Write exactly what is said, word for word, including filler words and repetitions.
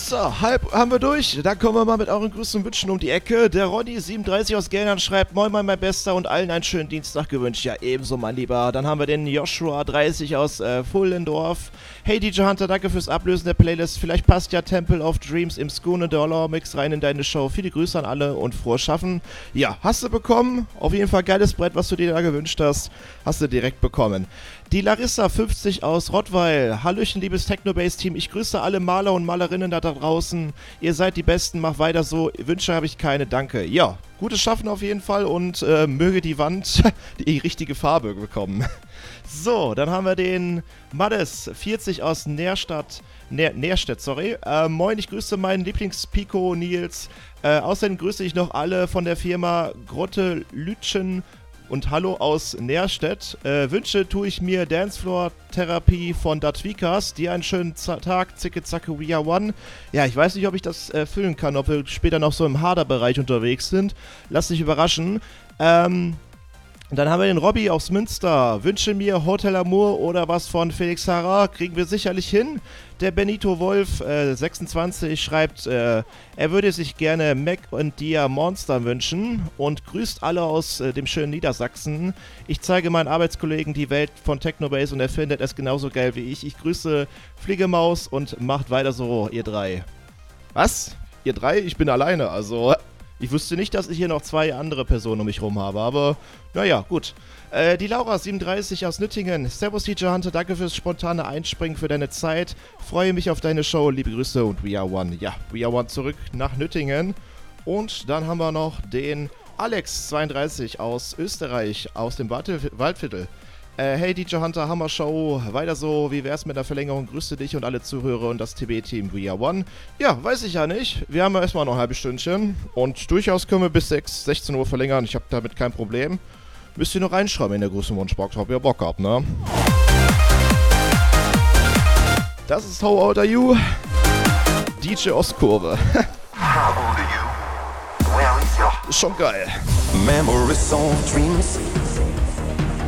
So, halb haben wir durch. Dann kommen wir mal mit euren Grüßen und Wünschen um die Ecke. Der Ronny siebenunddreißig aus Geldern schreibt: Moin, moin, mein Bester, und allen einen schönen Dienstag gewünscht. Ja, ebenso, mein Lieber. Dann haben wir den Joshua dreißig aus äh, Fullendorf. Hey, D J Hunter, danke fürs Ablösen der Playlist. Vielleicht passt ja Temple of Dreams im Skone Dollar Mix rein in deine Show. Viele Grüße an alle und frohes Schaffen. Ja, hast du bekommen. Auf jeden Fall geiles Brett, was du dir da gewünscht hast. Hast du direkt bekommen. Die Larissa fünfzig aus Rottweil. Hallöchen, liebes Technobase-Team. Ich grüße alle Maler und Malerinnen da draußen. Ihr seid die Besten, mach weiter so. Wünsche habe ich keine, danke. Ja, gutes Schaffen auf jeden Fall und äh, möge die Wand die richtige Farbe bekommen. So, dann haben wir den Maddes vierzig aus Nährstadt. Nähr, Nährstedt, sorry. Äh, moin, ich grüße meinen Lieblings-Pico Nils. Äh, außerdem grüße ich noch alle von der Firma Grotte Lütschen. Und hallo aus Nährstedt. Äh, Wünsche tue ich mir Dancefloor-Therapie von Datwikas. Dir einen schönen Z- Tag, Zicke Zacke We Are One. Ja, ich weiß nicht, ob ich das erfüllen kann, ob wir später noch so im Hader-Bereich unterwegs sind. Lass dich überraschen. Ähm... Dann haben wir den Robby aus Münster. Wünsche mir Hotel Amour oder was von Felix Harrer. Kriegen wir sicherlich hin. Der Benito Wolf äh, sechsundzwanzig schreibt, äh, er würde sich gerne Mac und Dia Monster wünschen und grüßt alle aus äh, dem schönen Niedersachsen. Ich zeige meinen Arbeitskollegen die Welt von Technobase und er findet es genauso geil wie ich. Ich grüße Fliegemaus und macht weiter so, ihr drei. Was? Ihr drei? Ich bin alleine, also... Ich wüsste nicht, dass ich hier noch zwei andere Personen um mich rum habe, aber naja, gut. Äh, die Laura siebenunddreißig aus Nüttingen. Servus D J Hunter, danke fürs spontane Einspringen, für deine Zeit. Freue mich auf deine Show, liebe Grüße und We Are One. Ja, We Are One zurück nach Nüttingen. Und dann haben wir noch den Alex zweiunddreißig aus Österreich, aus dem Wald- Waldviertel. Äh, hey D J Hunter, Hammer Show, weiter so, wie wär's mit der Verlängerung? Grüße dich und alle Zuhörer und das T B-Team We Are One. Ja, weiß ich ja nicht, wir haben ja erstmal noch ein halbes Stündchen und durchaus können wir bis sechs, sechzehn Uhr verlängern, ich habe damit kein Problem. Müsst ihr noch reinschreiben in der großen Wunschbox, ob ihr Bock habt, ne? Das ist How Old Are You? D J Ostkurve. How old are you? Where is your Ist schon geil. memories of dreams?